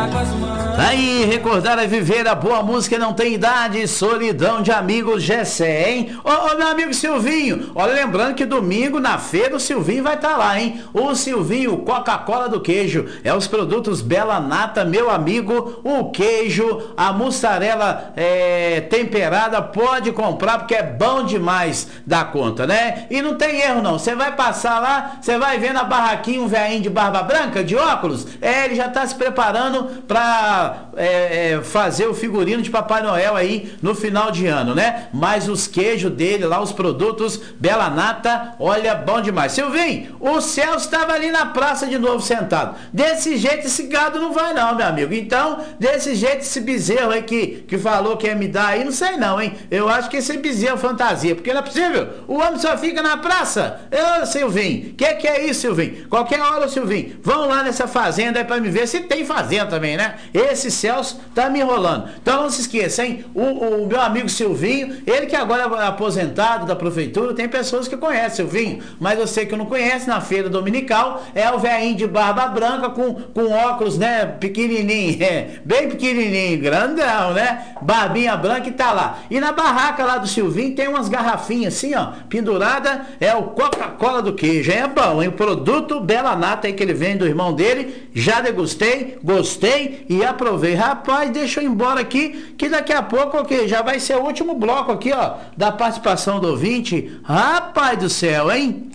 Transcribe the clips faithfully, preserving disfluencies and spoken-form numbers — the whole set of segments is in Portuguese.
Aí, recordar é viver, a boa música não tem idade, solidão de amigos Gessé, hein? Ô, ô, meu amigo Silvinho, olha, lembrando que domingo na feira o Silvinho vai estar tá lá, hein? O Silvinho, Coca-Cola do queijo, é os produtos Bela Nata, meu amigo, o queijo, a mussarela é, temperada, pode comprar porque é bom demais da conta, né? E não tem erro não, você vai passar lá, você vai ver na barraquinha um velhinho de barba branca, de óculos, é, ele já tá se preparando pra É, é, fazer o figurino de Papai Noel aí no final de ano, né? Mas os queijos dele lá, os produtos Bela Nata, olha, bom demais. Silvinho, o Celso estava ali na praça de novo sentado. Desse jeito esse gado não vai não, meu amigo. Então, desse jeito esse bezerro aí que, que falou que ia me dar aí, não sei não, hein? Eu acho que esse bezerro é fantasia, porque não é possível. O homem só fica na praça. Ô, Silvinho, que que é isso, Silvinho? Qualquer hora, Silvinho, vão lá nessa fazenda aí pra me ver se tem fazenda também, né? Esse Celso tá me enrolando. Então não se esqueça, hein? O, o meu amigo Silvinho, ele que agora é aposentado da prefeitura, tem pessoas que conhecem Silvinho, mas eu sei que não conhece, na feira dominical, é o velhinho de barba branca com, com óculos, né? Pequenininho, é, bem pequenininho, grandão, né? Barbinha branca e tá lá. E na barraca lá do Silvinho tem umas garrafinhas assim, ó, pendurada, é o Coca-Cola do queijo. É bom, hein? O produto Bela Nata aí que ele vende do irmão dele, já degustei, gostei e aprovei. Rapaz, deixa eu ir embora aqui, que daqui a pouco, ok, já vai ser o último bloco aqui, ó, da participação do ouvinte. Rapaz do céu, hein?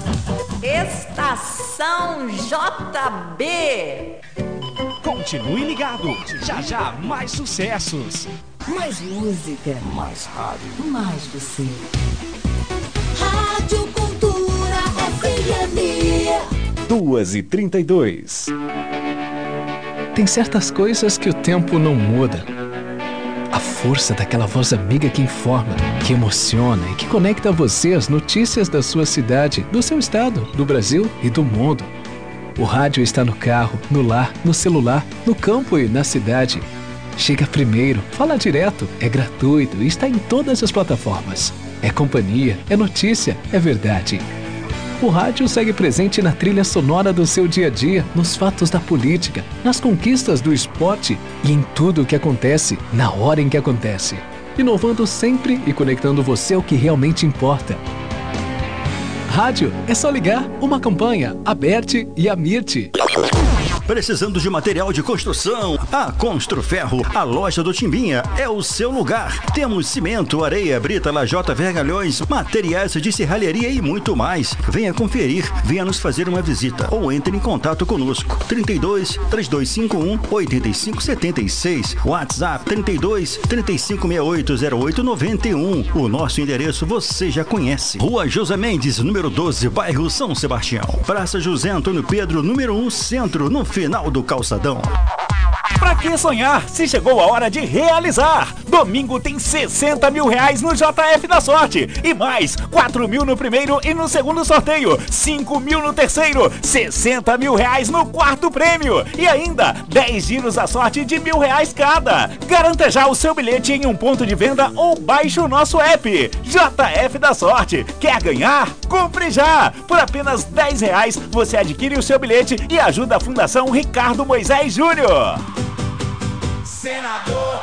Estação J B. Continue ligado, já já mais sucessos. Mais música. Mais rádio. Mais você. Rádio Cultura F M. duas e trinta e dois. Tem certas coisas que o tempo não muda. A força daquela voz amiga que informa, que emociona e que conecta você às notícias da sua cidade, do seu estado, do Brasil e do mundo. O rádio está no carro, no lar, no celular, no campo e na cidade. Chega primeiro, fala direto, é gratuito e está em todas as plataformas. É companhia, é notícia, é verdade. O rádio segue presente na trilha sonora do seu dia a dia, nos fatos da política, nas conquistas do esporte e em tudo o que acontece, na hora em que acontece. Inovando sempre e conectando você ao que realmente importa. Rádio é só ligar, uma campanha, Aberte e Amirte. Precisando de material de construção? A Construferro, a loja do Timbinha, é o seu lugar. Temos cimento, areia, brita, lajota, vergalhões, materiais de serralheria e muito mais. Venha conferir, venha nos fazer uma visita ou entre em contato conosco. trinta e dois, três dois cinco um, oito cinco sete seis, WhatsApp trinta e dois, trinta e cinco sessenta e oito, zero oito noventa e um. O nosso endereço você já conhece. Rua José Mendes, número doze, bairro São Sebastião. Praça José Antônio Pedro, número um, Centro, no final do calçadão. Pra que sonhar se chegou a hora de realizar? Domingo tem sessenta mil reais no J F da Sorte e mais quatro mil no primeiro e no segundo sorteio, cinco mil no terceiro, sessenta mil reais no quarto prêmio e ainda dez giros à sorte de mil reais cada. Garanta já o seu bilhete em um ponto de venda ou baixe o nosso app. J F da Sorte. Quer ganhar? Compre já! Por apenas dez reais você adquire o seu bilhete e ajuda a Fundação Ricardo Moisés Júnior. Senador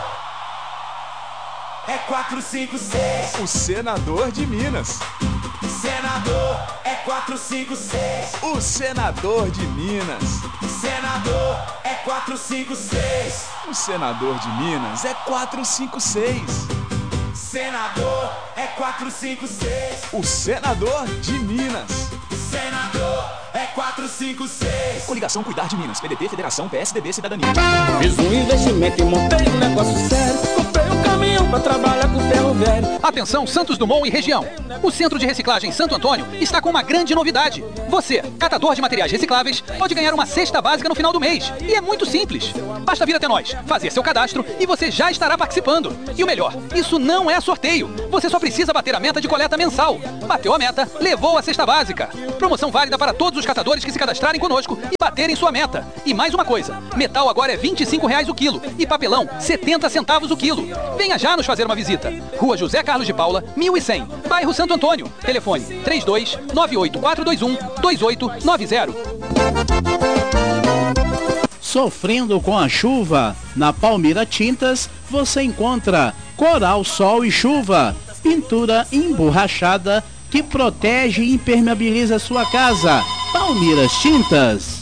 é quatro cinco seis. O senador de Minas. Senador é quatro cinco seis. O senador de Minas. Senador é quatro cinco seis. O senador de Minas é quatro cinco seis. Senador é quatro cinco seis. O senador de Minas. Senador é quatro cinco seis. Coligação Cuidar de Minas, P D T, Federação, P S D B, Cidadania. Fiz um investimento e montei um negócio sério. Comprei um caminhão pra trabalhar com ferro velho. Atenção Santos Dumont e região. O Centro de Reciclagem Santo Antônio está com uma grande novidade. Você, catador de materiais recicláveis, pode ganhar uma cesta básica no final do mês. E é muito simples. Basta vir até nós, fazer seu cadastro e você já estará participando. E o melhor, isso não é sorteio. Você só precisa bater a meta de coleta mensal. Bateu a meta, levou a cesta básica. Promoção válida para todos os catadores que se cadastrarem conosco e baterem sua meta. E mais uma coisa, metal agora é vinte e cinco reais o quilo e papelão setenta centavos o quilo. Venha já nos fazer uma visita. Rua José Carlos de Paula, mil e cem, bairro Santo Antônio. Telefone três dois nove oito quatro dois um dois oito nove zero. Sofrendo com a chuva? Na Palmira Tintas você encontra coral, sol e chuva, pintura emborrachada que protege e impermeabiliza sua casa. Palmiras Tintas.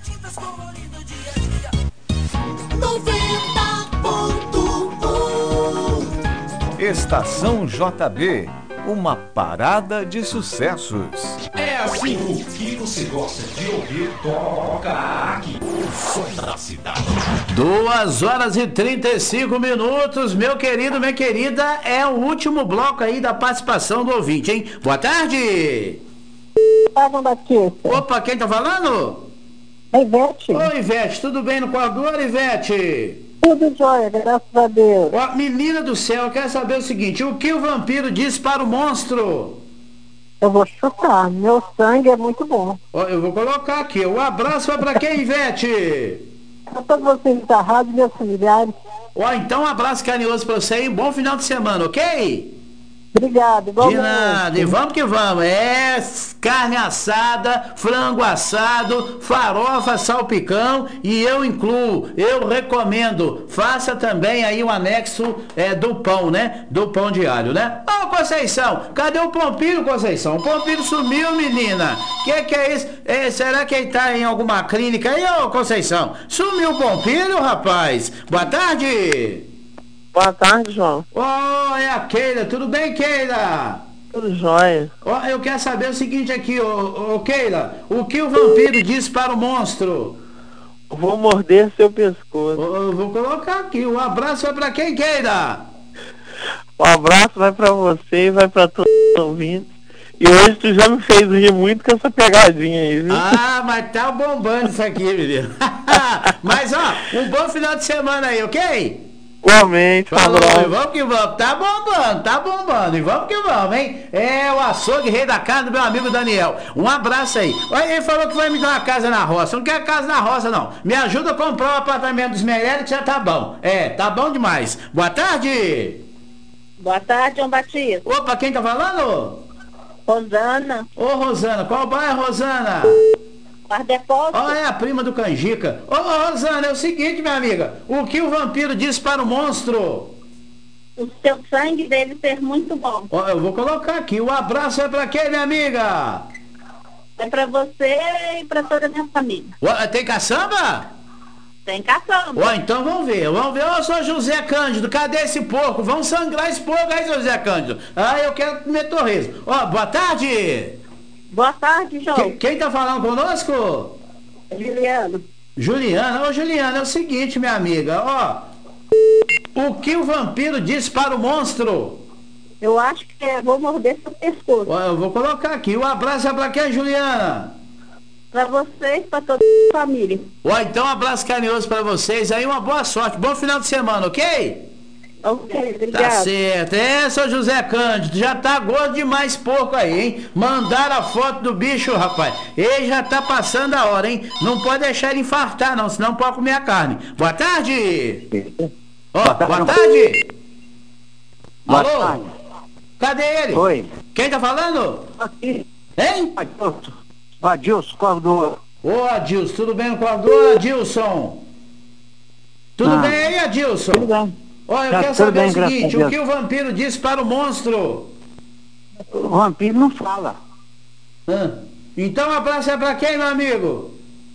noventa ponto um Estação J B, uma parada de sucessos. É assim o que você gosta de ouvir, toca aqui. O som da cidade. Duas horas e trinta e cinco minutos, meu querido, minha querida, é o último bloco aí da participação do ouvinte, hein? Boa tarde! João Batista. Opa, quem tá falando? É Ivete. Oi, Ivete, tudo bem no coador, Ivete? Tudo jóia, graças a Deus. Ó, menina do céu, eu quero saber o seguinte, o que o vampiro disse para o monstro? Eu vou chutar, meu sangue é muito bom. Ó, eu vou colocar aqui, o abraço vai pra quem, Ivete? A todos vocês da rádio, meus familiares. Ó, então um abraço carinhoso pra você e um bom final de semana, ok? Obrigado, igual De nada, e vamos que vamos. É carne assada, frango assado, farofa, salpicão e eu incluo, eu recomendo, faça também aí um anexo é, do pão, né? Do pão de alho, né? Ô, Conceição, cadê o Pompilho, Conceição? O Pompilho sumiu, menina. Que que é isso? É, será que ele tá em alguma clínica aí, ô Conceição? Sumiu o Pompilho, rapaz? Boa tarde. Boa tarde, João. Ó, oh, é a Keila, tudo bem, Keila? Tudo jóia. Ó, oh, eu quero saber o seguinte aqui, ô, ô Keila, o que o vampiro disse para o monstro? Vou morder seu pescoço. Oh, eu vou colocar aqui, o abraço é pra quem, Keila? Um abraço vai pra você e vai pra todos os ouvintes. E hoje tu já me fez rir muito com essa pegadinha aí, viu? Ah, mas tá bombando isso aqui, menino. Mas, ó, um bom final de semana aí, ok? Igualmente, falou, Falou. e vamos que vamos, tá bombando, tá bombando, e vamos que vamos, hein? É o açougue rei da casa do meu amigo Daniel, um abraço aí. Olha, ele falou que vai me dar uma casa na roça, eu não quero casa na roça não, me ajuda a comprar um apartamento dos Meirelles que já tá bom, é, tá bom demais. Boa tarde! Boa tarde, João Batista. Opa, quem tá falando? Rosana. Ô Rosana, qual bairro, Rosana? Guarda-depósito. Ó, é a prima do Canjica. Ô, ô, Rosana, é o seguinte, minha amiga. O que o vampiro disse para o monstro? O seu sangue deve ser muito bom. Ó, eu vou colocar aqui. O abraço é pra quem, minha amiga? É pra você e pra toda a minha família. Ó, tem caçamba? Tem caçamba. Ó, então vamos ver. Vamos ver. Ô, sou José Cândido. Cadê esse porco? Vamos sangrar esse porco aí, seu José Cândido. Ah, eu quero comer torresmo. Ó, boa tarde. Boa tarde, João. Que, quem tá falando conosco? Juliano. Juliana. Ô, Juliana, é o seguinte, minha amiga. Ó, o que o vampiro disse para o monstro? Eu acho que é, vou morder seu pescoço. Ó, eu vou colocar aqui. O abraço é pra quem, Juliana? Pra vocês, pra toda a família. Ó, então um abraço carinhoso pra vocês aí, uma boa sorte, bom final de semana, ok? Ok, obrigado. Tá certo. É, seu José Cândido, já tá gordo demais porco aí, hein? Mandaram a foto do bicho, rapaz. Ele já tá passando a hora, hein? Não pode deixar ele infartar, não, senão pode comer a carne. Boa tarde! Ó, boa tarde! Boa tarde. Boa Alô? tarde. Cadê ele? Oi. Quem tá falando? Aqui. Hein? Adilson. Adilson, Cordor. Ô, Adilson, tudo bem no corredor, Adilson? Tudo Ah. bem aí, Adilson? Tudo bem. Olha, eu Tá quero tudo saber bem, o seguinte, graças a o que o vampiro disse para o monstro? O vampiro não fala. Hã? Então um abraço é pra quem, meu amigo?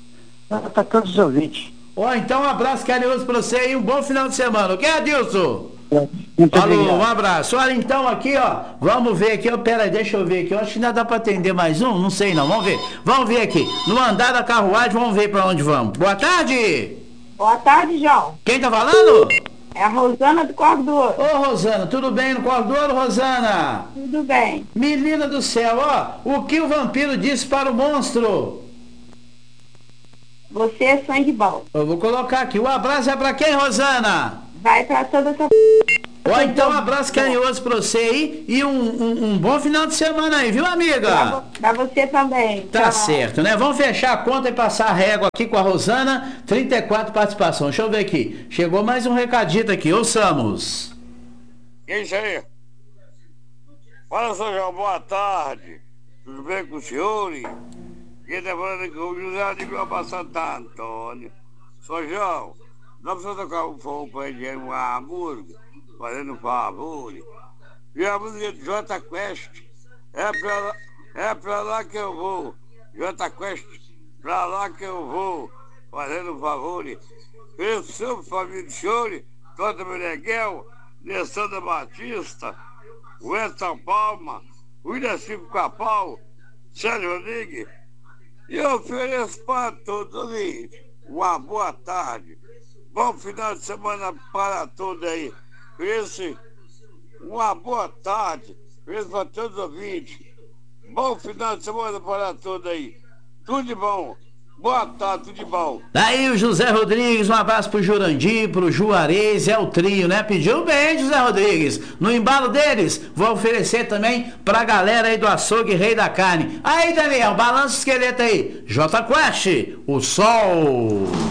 Tá todos os ouvintes. Ó, então um abraço carinhoso pra você e um bom final de semana, ok, Adilson? Muito Falou, obrigado. um abraço. Olha, então aqui, ó, vamos ver aqui, ó, pera aí, deixa eu ver aqui, eu acho que ainda dá pra atender mais um, não sei não, vamos ver. Vamos ver aqui, no andar da carruagem, vamos ver pra onde vamos. Boa tarde! Boa tarde, João. Quem tá falando? É a Rosana do Cordor. Ô, Rosana, tudo bem no corredor, Rosana? Tudo bem. Menina do céu, ó, o que o vampiro disse para o monstro? Você é sangue bom. Eu vou colocar aqui, o abraço é pra quem, Rosana? Vai pra toda essa... Ó, então um abraço carinhoso pra você aí e um, um, um bom final de semana aí, viu, amiga? Pra, pra você também. Tá Tchau. certo, né? Vamos fechar a conta e passar a régua aqui com a Rosana. trinta e quatro participações. Deixa eu ver aqui. Chegou mais um recadito aqui. Ouçamos. Que isso aí? Fala, seu João, boa tarde. Tudo bem com os senhores? Quem tá falando aqui é o José de Guabá Santo Antônio. Sojão, dá pra você tocar um fogo pra ele, uma música, fazendo um favor. E a música de J Quest, é pra, lá, é pra lá que eu vou. J Quest, pra lá que eu vou, fazendo um favor. Pessoa, família de Chore, Tota Meneghel, Nessandra Batista, Weston Palma, William Silvio Capal, Sérgio Rodrigues. E eu ofereço para todos ali uma boa tarde, bom final de semana para todos aí. Esse, uma boa tarde, esse para todos os ouvintes. Bom final de semana para todos aí. Tudo de bom. Boa tarde, tudo de bom. Daí o José Rodrigues, um abraço pro Jurandir, pro Juarez, é o trio, né? Pediu bem, José Rodrigues. No embalo deles, vou oferecer também pra galera aí do açougue Rei da Carne. Aí, Daniel, balança o esqueleto aí. J Quest, o sol.